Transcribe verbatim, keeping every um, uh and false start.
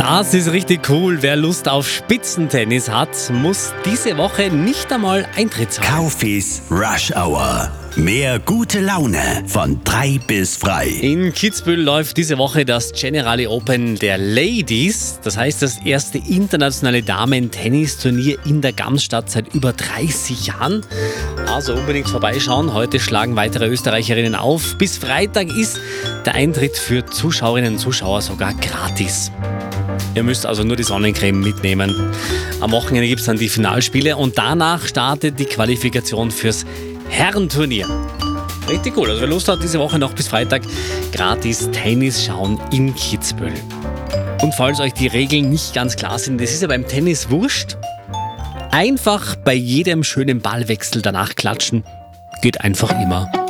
Das ist richtig cool. Wer Lust auf Spitzentennis hat, muss diese Woche nicht einmal Eintritt zahlen. Kaufis Rush Hour. Mehr gute Laune von drei bis frei. In Kitzbühel läuft diese Woche das Generali Open der Ladies. Das heißt, das erste internationale Damen-Tennisturnier in der Gamsstadt seit über dreißig Jahren. Also unbedingt vorbeischauen. Heute schlagen weitere Österreicherinnen auf. Bis Freitag ist der Eintritt für Zuschauerinnen und Zuschauer sogar gratis. Ihr müsst also nur die Sonnencreme mitnehmen. Am Wochenende gibt es dann die Finalspiele und danach startet die Qualifikation fürs Herrenturnier. Richtig cool. Also wer Lust hat, diese Woche noch bis Freitag gratis Tennis schauen in Kitzbühel. Und falls euch die Regeln nicht ganz klar sind, das ist ja beim Tennis wurscht. Einfach bei jedem schönen Ballwechsel danach klatschen. Geht einfach immer.